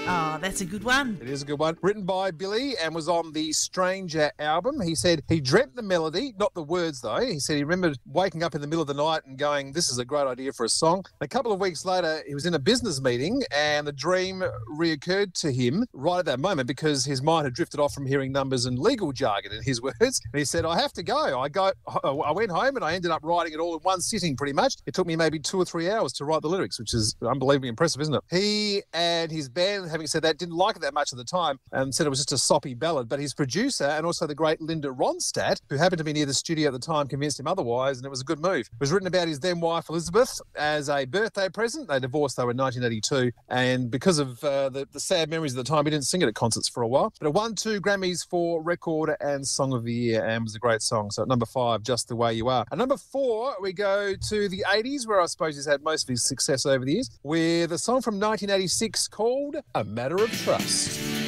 Oh, that's a good one. It is a good one. Written by Billy and was on the Stranger album. He said he dreamt the melody, not the words though. He said he remembered waking up in the middle of the night and going, this is a great idea for a song. A couple of weeks later, he was in a business meeting and the dream reoccurred to him right at that moment because his mind had drifted off from hearing numbers and legal jargon, in his words. And he said, I have to go. I went home and I ended up writing it all in one sitting pretty much. It took me maybe 2 or 3 hours to write the lyrics, which is unbelievably impressive, isn't it? He and his band, having said that, didn't like it that much at the time and said it was just a soppy ballad. But his producer and also the great Linda Ronstadt, who happened to be near the studio at the time, convinced him otherwise, and it was a good move. It was written about his then wife Elizabeth as a birthday present. They divorced though in 1982, and because of the sad memories of the time, he didn't sing it at concerts for a while. But it won 2 Grammys for Record and Song of the Year and was a great song. So at number 5, Just the Way You Are. At number 4, we go to the 80s, where I suppose he's had most of his success over the years, with a song from 1986 called A Matter of Trust.